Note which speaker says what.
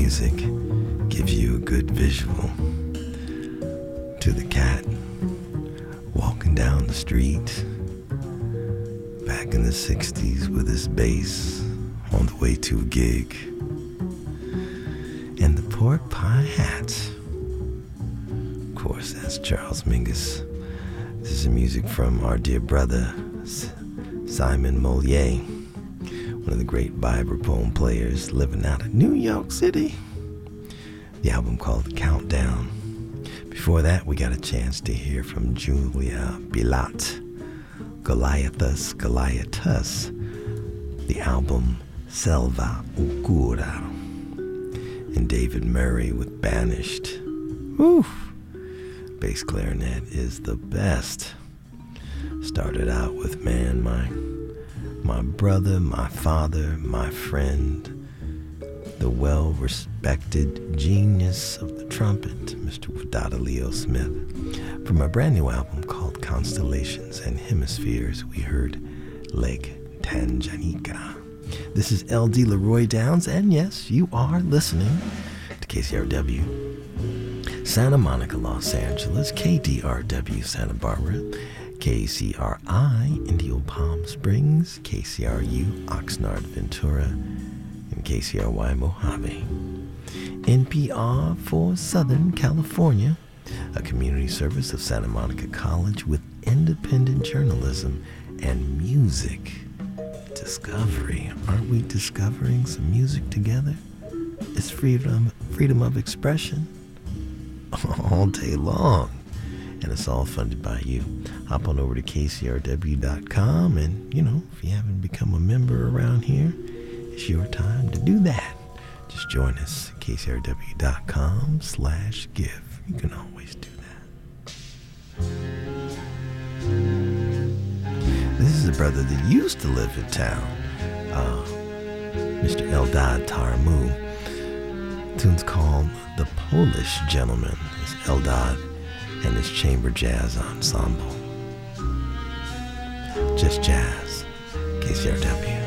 Speaker 1: music gives you a good visual to the cat walking down the street back in the 60s with his bass on the way to a gig, and the pork pie hat. Of course, that's Charles Mingus. This is music from our dear brother Simon Molière, one of the great vibraphone players living out of New York City. The album called The Countdown. Before that, we got a chance to hear from Julia Bilat, Goliathus, the album Selva Oscura, and David Murray with Banished. Woof! Bass clarinet is the best. Started out with, man, my brother, my father, my friend, the well-respected genius of the trumpet, Mr. Wadada Leo Smith. From a brand new album called Constellations and Hemispheres, we heard Lake Tanganyika. This is L.D. Leroy Downs, and yes, you are listening to KCRW Santa Monica, Los Angeles, KDRW Santa Barbara, KCRI Indio Palm Springs, KCRU Oxnard Ventura, and KCRY Mojave. NPR for Southern California, a community service of Santa Monica College with independent journalism and music discovery. Aren't we discovering some music together? It's freedom of expression all day long. And it's all funded by you. Hop on over to kcrw.com, and, if you haven't become a member around here, it's your time to do that. Just join us, kcrw.com/give. You can always do that. This is a brother that used to live in town, Mr. Eldad Taramu. The tune's called The Polish Gentleman. It's Eldad and his chamber jazz ensemble. Just jazz. KCRW.